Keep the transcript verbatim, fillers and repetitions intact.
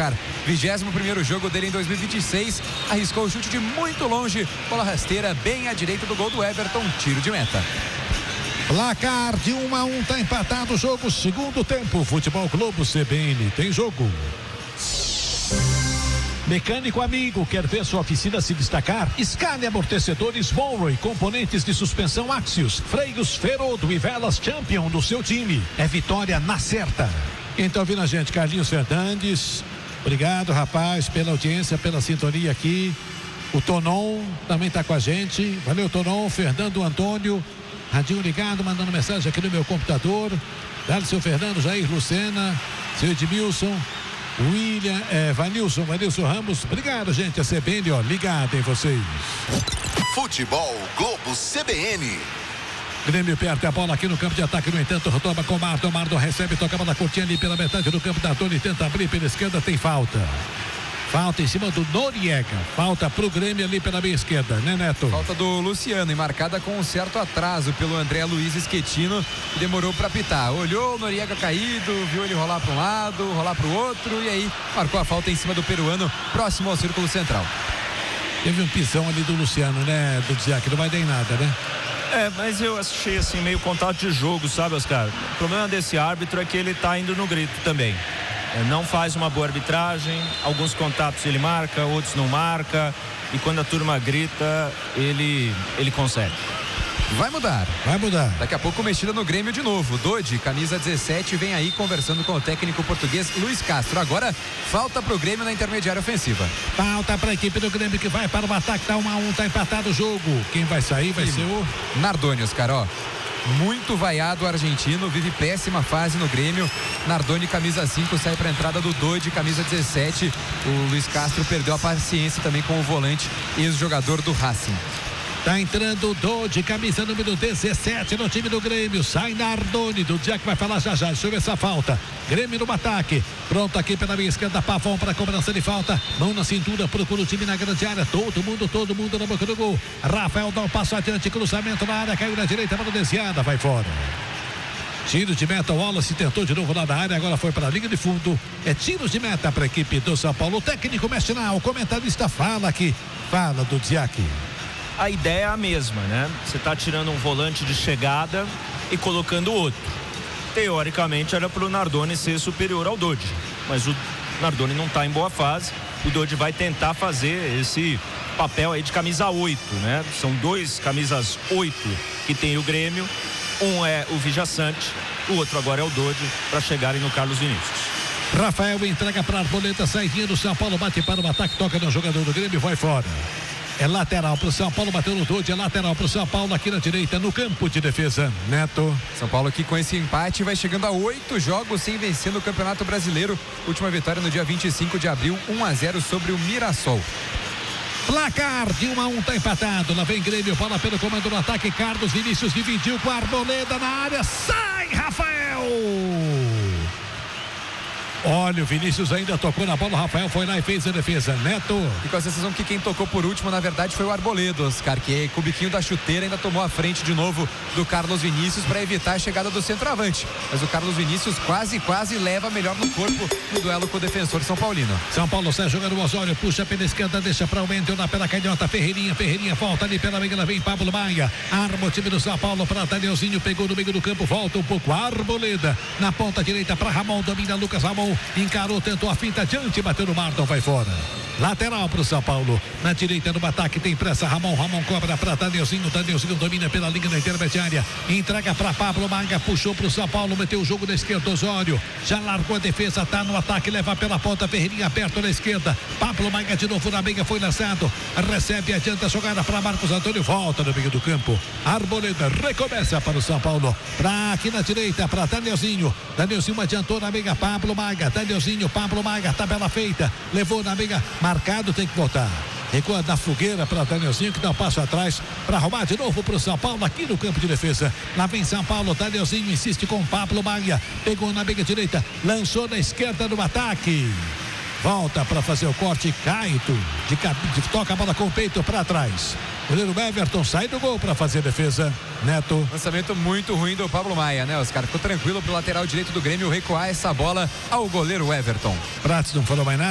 Oscar. vigésimo primeiro jogo dele em dois mil e vinte e seis. Arriscou o chute de muito longe. Bola rasteira bem à direita do gol do Everton. Tiro de meta. Placar de um a um, tá empatado o jogo, segundo tempo. Futebol Globo C B N, tem jogo. Mecânico amigo, quer ver sua oficina se destacar? Escale amortecedores Monroe, componentes de suspensão Axios, freios Ferodo e velas Champion do seu time. É vitória na certa. Então, vindo a gente, Carlinhos Fernandes. Obrigado, rapaz, pela audiência, pela sintonia aqui. O Tonon também tá com a gente. Valeu, Tonon. Fernando Antônio. Radinho ligado, mandando mensagem aqui no meu computador. Dá-lhe seu Fernando, Jair Lucena, seu Edmilson, William, é, Vanilson, Vanilson Ramos. Obrigado, gente. A C B N, ó, ligado em vocês. Futebol Globo C B N. Grêmio perde a bola aqui no campo de ataque, no entanto, retoma com o Mardo. Mardo recebe, toca a bola curtinha ali pela metade do campo da Tony, tenta abrir pela esquerda, tem falta. Falta em cima do Noriega. Falta pro Grêmio ali pela meia esquerda, né, Neto? Falta do Luciano e marcada com um certo atraso pelo André Luiz Schettino, que demorou para apitar. Olhou o Noriega caído, viu ele rolar para um lado, rolar para o outro e aí marcou a falta em cima do peruano, próximo ao círculo central. Teve um pisão ali do Luciano, né, do Dziak, não vai dar em nada, né? É, mas eu achei assim meio contato de jogo, sabe, Oscar? O problema desse árbitro é que ele tá indo no grito também. Não faz uma boa arbitragem, alguns contatos ele marca, outros não marca, e quando a turma grita, ele, ele consegue. Vai mudar. Vai mudar. Daqui a pouco mexida no Grêmio de novo. Dodi, camisa dezessete, vem aí conversando com o técnico português Luiz Castro. Agora, falta pro Grêmio na intermediária ofensiva. Falta pra equipe do Grêmio que vai para o ataque, tá um a um, tá empatado o jogo. Quem vai sair vai e ser o Nardoni, Oscar, ó. Muito vaiado o argentino, vive péssima fase no Grêmio. Nardoni, camisa cinco, sai para a entrada do Dodi, camisa dezessete. O Luiz Castro perdeu a paciência também com o volante, ex-jogador do Racing. Tá entrando o Dodi, camisa número dezessete no time do Grêmio. Sai Nardoni, do dia que vai falar já já. Deixa eu ver essa falta. Grêmio no ataque. Pronto aqui pela minha esquerda. Pavão para a cobrança de falta. Mão na cintura, procura o time na grande área. Todo mundo, todo mundo na boca do gol. Rafael dá um passo adiante, cruzamento na área. Caiu na direita, bola desviada, vai fora. Tiro de meta, o Wallace tentou de novo lá na área, agora foi para a linha de fundo. É tiro de meta para a equipe do São Paulo. O técnico mexe na, o comentarista fala aqui. Fala do Dziak. A ideia é a mesma, né? Você está tirando um volante de chegada e colocando outro. Teoricamente era para o Nardoni ser superior ao Dodi, mas o Nardoni não está em boa fase. O Dodi vai tentar fazer esse papel aí de camisa oito, né? São dois camisas oito que tem o Grêmio. Um é o Vijaçante, o outro agora é o Dodi, para chegarem no Carlos Vinícius. Rafael entrega para a Arboleda, saidinha do São Paulo, bate para o ataque, toca no jogador do Grêmio, vai fora. É lateral para o São Paulo, bateu no Dodi, é lateral para o São Paulo aqui na direita, no campo de defesa. Neto. São Paulo aqui com esse empate vai chegando a oito jogos sem vencer no Campeonato Brasileiro. Última vitória no dia vinte e cinco de abril, um a zero sobre o Mirassol. Placar de um a um, tá empatado. Lá vem Grêmio, bola pelo comando do ataque. Carlos Vinícius dividiu com a Arboleda na área. Sai, Rafael! Olha, o Vinícius ainda tocou na bola, o Rafael foi lá e fez a defesa. Neto. E com a sensação que quem tocou por último, na verdade, foi o Arboleda, Oscar, que com o biquinho da chuteira ainda tomou a frente de novo do Carlos Vinícius para evitar a chegada do centroavante. Mas o Carlos Vinícius quase, quase leva melhor no corpo no duelo com o defensor São Paulino. São Paulo sai jogando o Osório, puxa pela esquerda, deixa para o Wendel na pela canhota, Ferreirinha, Ferreirinha volta ali pela meia, vem Pablo Maia, arma o time do São Paulo para Danielzinho, pegou no meio do campo, volta um pouco, Arboleda na ponta direita para Ramon, domina Lucas Ramon, encarou, tentou a finta adiante, bateu no Marton, vai fora. Lateral para o São Paulo, na direita no ataque tem pressa, Ramon, Ramon cobra para Danielzinho, Danielzinho domina pela linha da intermediária, entrega para Pablo Maia, puxou para o São Paulo, meteu o jogo na esquerda, Osório, já largou a defesa, tá no ataque, leva pela ponta, Ferreirinha aberto na esquerda, Pablo Maia de novo na meia, foi lançado, recebe, adianta a jogada para Marcos Antônio, volta no meio do campo, Arboleda recomeça para o São Paulo, para aqui na direita, para Danielzinho, Danielzinho adiantou na meia, Pablo Maia, Danielzinho, Pablo Maia, tabela feita, levou na meia, marcado, tem que voltar. Recua da fogueira para Danielzinho, que dá um passo atrás para arrumar de novo para o São Paulo aqui no campo de defesa. Lá vem São Paulo, Danielzinho insiste com Pablo Maia, pegou na meia direita, lançou na esquerda no ataque. Volta para fazer o corte, Caito, de, de, toca a bola com o peito para trás. O goleiro Everton sai do gol para fazer a defesa. Neto. Lançamento muito ruim do Pablo Maia, né, Oscar? Ficou tranquilo pro lateral direito do Grêmio recuar essa bola ao goleiro Everton. Prats não falou mais nada.